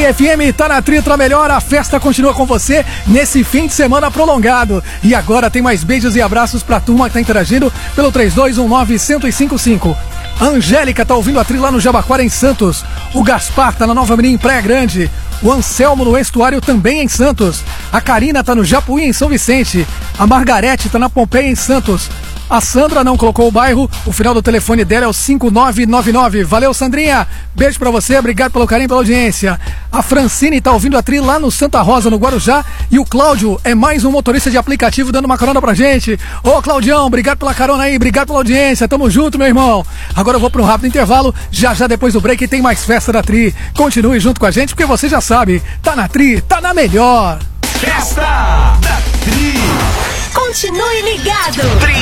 Tri FM, tá na Tri, tá melhor. A festa continua com você nesse fim de semana prolongado. E agora tem mais beijos e abraços pra turma que tá interagindo pelo 3219-1055. A Angélica tá ouvindo a Tri lá no Jabaquara, em Santos. O Gaspar tá na Nova Mirim, em Praia Grande. O Anselmo no Estuário, também em Santos. A Karina tá no Japuí, em São Vicente. A Margarete tá na Pompeia, em Santos. A Sandra não colocou o bairro, o final do telefone dela é o 5999. Valeu, Sandrinha, beijo pra você, obrigado pelo carinho e pela audiência. A Francine tá ouvindo a Tri lá no Santa Rosa, no Guarujá. E o Cláudio é mais um motorista de aplicativo dando uma carona pra gente. Ô, Claudião, obrigado pela carona aí, obrigado pela audiência, tamo junto, meu irmão. Agora eu vou pra um rápido intervalo, já depois do break tem mais festa da Tri. Continue junto com a gente, porque você já sabe, tá na Tri, tá na melhor. Festa da Tri. Continue ligado. Tri